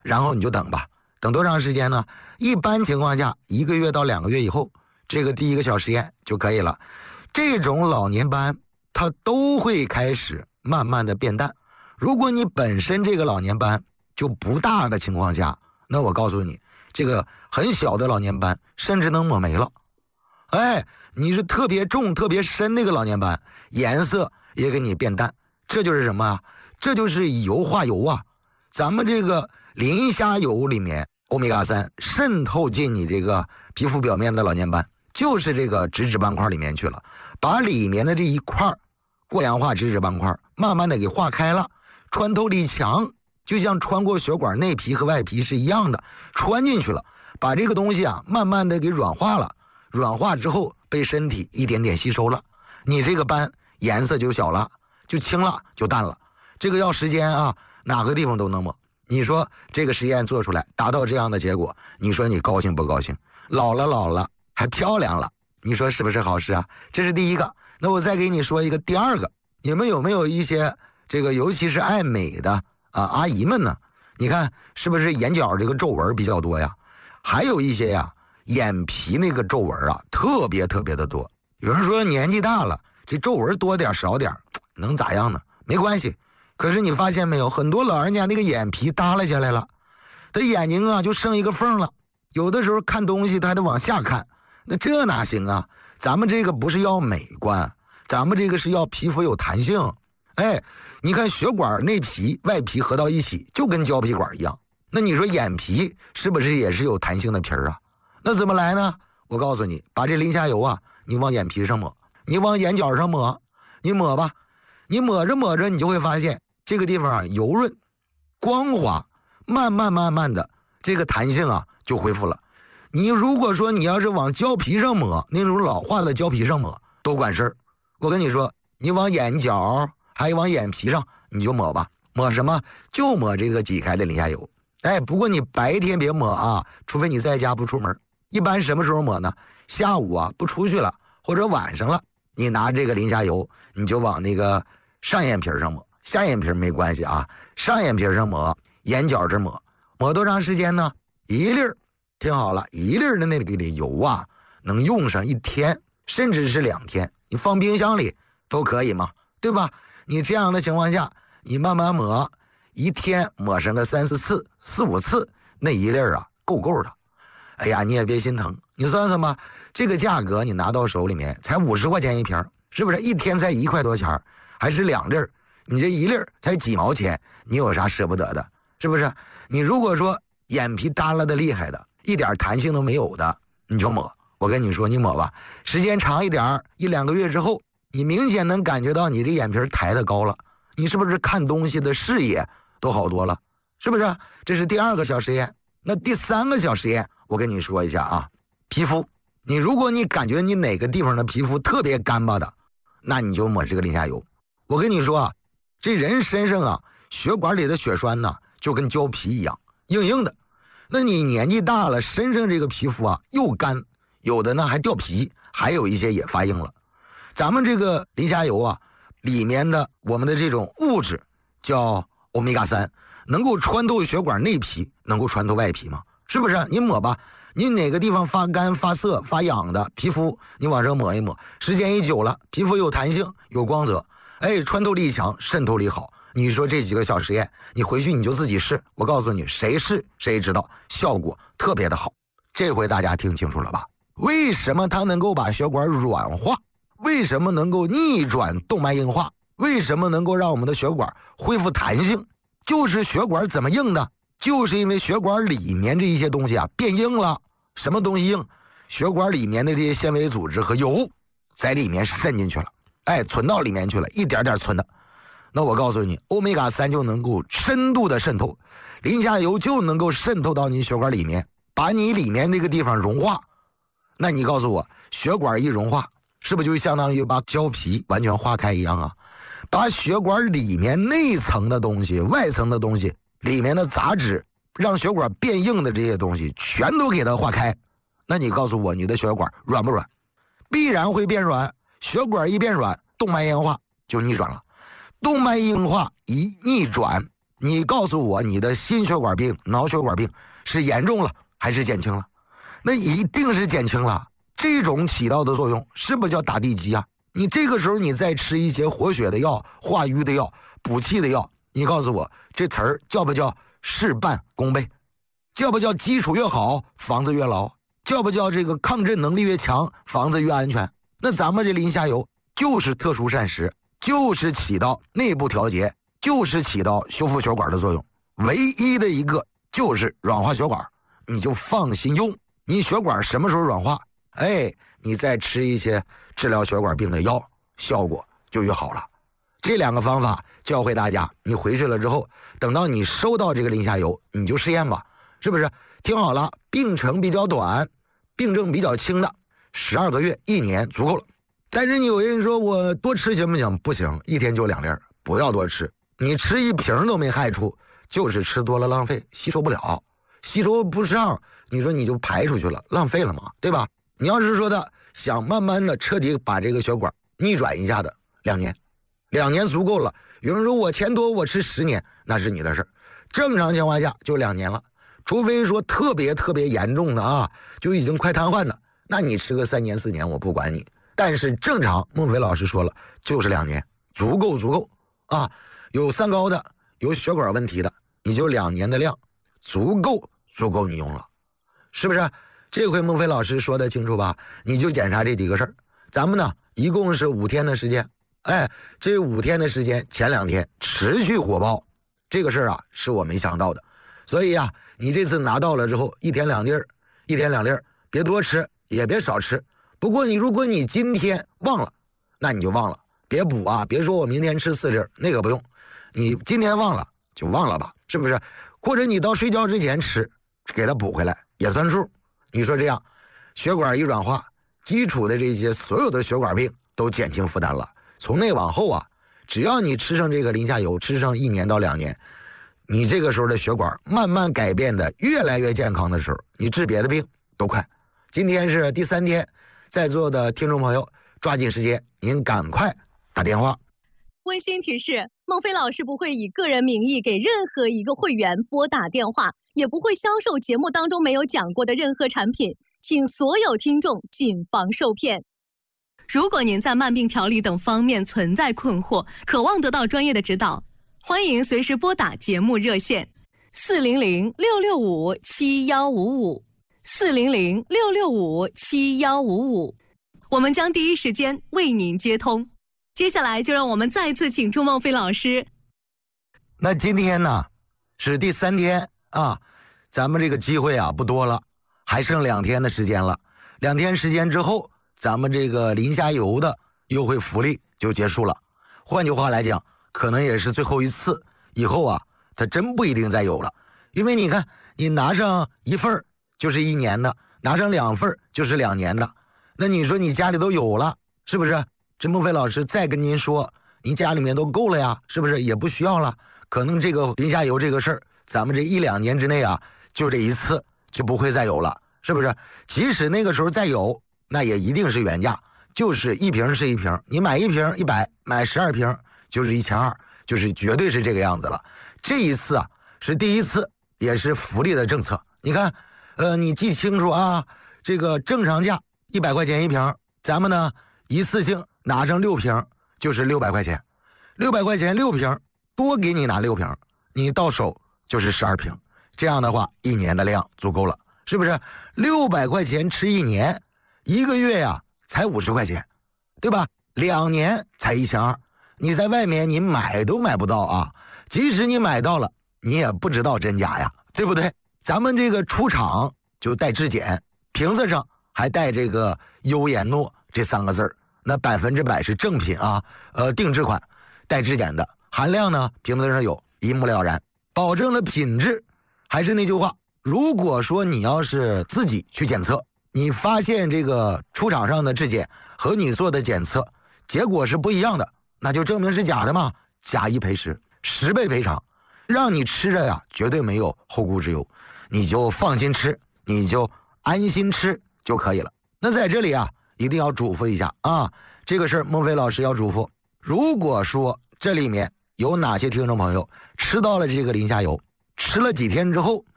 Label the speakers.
Speaker 1: 然后你就等吧，等多长时间呢？一般情况下1个月到2个月以后，这个第一个小实验就可以了。这种老年斑它都会开始慢慢的变淡。如果你本身这个老年斑就不大的情况下，那我告诉你，这个很小的老年斑甚至能抹没了。你是特别重特别深那个老年斑，颜色也给你变淡。这就是什么啊？这就是以油化油啊。咱们这个磷虾油里面欧米伽3渗透进你这个皮肤表面的老年斑，就是这个脂斑块里面去了，把里面的这一块过氧化脂斑块慢慢的给化开了，穿透力强，就像穿过血管内皮和外皮是一样的，穿进去了，把这个东西啊慢慢的给软化了，软化之后被身体一点点吸收了，你这个斑颜色就小了，就轻了，就淡了。这个要时间啊，哪个地方都能抹。你说这个实验做出来达到这样的结果，你说你高兴不高兴？老了还漂亮了，你说是不是好事啊？这是第一个。那我再给你说一个第二个，你们有没有一些这个尤其是爱美的阿姨们呢？你看是不是眼角这个皱纹比较多呀？还有一些呀眼皮那个皱纹啊特别的多。有人说年纪大了这皱纹多点少点能咋样呢？没关系。可是你发现没有，很多老人家那个眼皮耷拉下来了，他眼睛啊就剩一个缝了，有的时候看东西他还得往下看，那这哪行啊？咱们这个不是要美观，咱们这个是要皮肤有弹性。你看血管内皮外皮合到一起就跟胶皮管一样，那你说眼皮是不是也是有弹性的皮啊？那怎么来呢？我告诉你，把这磷虾油啊你往眼皮上抹，你往眼角上抹，你抹吧，你抹着你就会发现这个地方啊油润光滑，慢慢的这个弹性啊就恢复了。你如果说你要是往胶皮上抹，那种老化的胶皮上抹都管事儿。我跟你说，你往眼角还有往眼皮上你就抹吧，抹什么？就抹这个挤开的磷虾油。不过你白天别抹啊，除非你在家不出门。一般什么时候抹呢？下午啊不出去了，或者晚上了，你拿这个磷虾油你就往那个上眼皮上抹，下眼皮没关系啊，上眼皮上抹，眼角这抹，抹多长时间呢？1粒儿，听好了，1粒儿的那个油啊能用上1天甚至是2天，你放冰箱里都可以嘛，对吧？你这样的情况下你慢慢抹，1天抹上个3、4次4、5次，那1粒儿啊够的。你也别心疼，你算算吧，这个价格你拿到手里面才50块钱一瓶，是不是1天才1块多钱？还是2粒儿，你这1粒儿才几毛钱，你有啥舍不得的？是不是？你如果说眼皮耷拉的厉害的，一点弹性都没有的，你就抹。我跟你说，你抹吧，时间长一点，1、2个月之后，你明显能感觉到你这眼皮抬得高了，你是不是看东西的视野都好多了？是不是？这是第2个小实验。那第3个小实验，我跟你说一下啊，皮肤，如果你感觉你哪个地方的皮肤特别干巴的，那你就抹这个磷虾油。我跟你说啊，这人身上啊，血管里的血栓呢，就跟胶皮一样，硬硬的。那你年纪大了，身上这个皮肤啊又干，有的呢还掉皮，还有一些也发硬了。咱们这个磷虾油啊，里面的我们的这种物质叫欧米伽3，能够穿透血管内皮，能够穿透外皮吗？是不是？你抹吧，你哪个地方发干发涩发痒的皮肤，你往上抹一抹，时间一久了，皮肤有弹性有光泽，穿透力强，渗透力好。你说这几个小实验，你回去你就自己试，我告诉你，谁试谁知道，效果特别的好。这回大家听清楚了吧？为什么它能够把血管软化？为什么能够逆转动脉硬化？为什么能够让我们的血管恢复弹性？就是血管怎么硬的？就是因为血管里面这一些东西啊变硬了。什么东西硬？血管里面的这些纤维组织和油在里面渗进去了，存到里面去了，一点点存的。那我告诉你，欧米伽3就能够深度的渗透，磷虾油就能够渗透到你血管里面，把你里面那个地方融化。那你告诉我，血管一融化，是不是就相当于把胶皮完全化开一样啊？把血管里面内层的东西、外层的东西、里面的杂质，让血管变硬的这些东西全都给它化开。那你告诉我，你的血管软不软？必然会变软。血管一变软，动脉硬化就逆转了。动脉硬化一逆转， 你告诉我你的心血管病、脑血管病是严重了还是减轻了？那一定是减轻了。这种起到的作用是不是叫打地基啊？你这个时候你再吃一些活血的药、化瘀的药、补气的药，你告诉我这词儿叫不叫事半功倍？叫不叫基础越好房子越牢？叫不叫这个抗震能力越强房子越安全？那咱们这林下油就是特殊膳食，就是起到内部调节，就是起到修复血管的作用，唯一的一个就是软化血管，你就放心用。你血管什么时候软化，你再吃一些治疗血管病的药，效果就越好了。这两个方法教会大家，你回去了之后，等到你收到这个林下油，你就试验吧，是不是？听好了，病程比较短，病症比较轻的，12个月、1年足够了。但是你有人说我多吃行不行？不行，一天就2粒，不要多吃。你吃1瓶都没害处，就是吃多了浪费，吸收不了，吸收不上，你说你就排出去了，浪费了嘛，对吧？你要是说的想慢慢的彻底把这个血管逆转一下的，2年，2年足够了。有人说我钱多，我吃10年，那是你的事。正常情况下就2年了，除非说特别严重的啊，就已经快瘫痪的，那你吃个3年4年我不管你。但是正常，孟非老师说了，就是2年，足够啊。有3高的，有血管问题的，你就2年的量，足够你用了，是不是？这回孟非老师说的清楚吧？你就检查这几个事儿。咱们呢，一共是5天的时间，这5天的时间，前2天持续火爆，这个事儿啊，是我没想到的。所以啊，你这次拿到了之后，1天2粒，别多吃，也别少吃。不过如果你今天忘了，那你就忘了，别补啊，别说我明天吃4粒，那个不用。你今天忘了就忘了吧，是不是？或者你到睡觉之前吃，给它补回来也算数。你说这样，血管一软化，基础的这些所有的血管病都减轻负担了。从那往后啊，只要你吃上这个林下油，吃上1年到2年，你这个时候的血管慢慢改变的越来越健康的时候，你治别的病都快。今天是第3天，在座的听众朋友抓紧时间，您赶快打电话。
Speaker 2: 温馨提示：孟非老师不会以个人名义给任何一个会员拨打电话，也不会销售节目当中没有讲过的任何产品，请所有听众谨防受骗。如果您在慢病调理等方面存在困惑，渴望得到专业的指导，欢迎随时拨打节目热线400-665-7155，400-665-7155，我们将第一时间为您接通。接下来就让我们再一次请出孟非老师。
Speaker 1: 那今天呢是第3天啊，咱们这个机会啊不多了，还剩2天的时间了。2天时间之后，咱们这个林下油的优惠福利就结束了。换句话来讲，可能也是最后一次，以后啊它真不一定再有了。因为你看，你拿上1份就是1年的，拿上2份就是2年的，那你说你家里都有了，是不是？这孟非老师再跟您说，您家里面都够了呀，是不是？也不需要了。可能这个林下油这个事儿，咱们这1-2年之内啊，就这一次就不会再有了，是不是？即使那个时候再有，那也一定是原价，就是1瓶是1瓶，你买1瓶100，买12瓶就是1200，就是绝对是这个样子了。这一次啊是第一次，也是福利的政策。你看，你记清楚啊，这个正常价100块钱1瓶，咱们呢一次性拿上6瓶就是600块钱，600块钱6瓶，多给你拿6瓶，你到手就是12瓶。这样的话，1年的量足够了，是不是？600块钱吃1年，1个月呀才50块钱，对吧？2年才1200，你在外面你买都买不到啊！即使你买到了，你也不知道真假呀，对不对？咱们这个出厂就带质检，瓶子上还带这个优颜诺这3个字儿。那100%是正品啊，定制款，带质检的，含量呢瓶子上有，一目了然，保证了品质。还是那句话，如果说你要是自己去检测，你发现这个出厂上的质检和你做的检测结果是不一样的，那就证明是假的嘛，假一赔10，10倍赔偿，让你吃着呀绝对没有后顾之忧，你就放心吃，你就安心吃就可以了。那在这里啊一定要嘱咐一下啊，这个事儿孟非老师要嘱咐，如果说这里面有哪些听众朋友吃到了这个磷虾油，吃了几天之后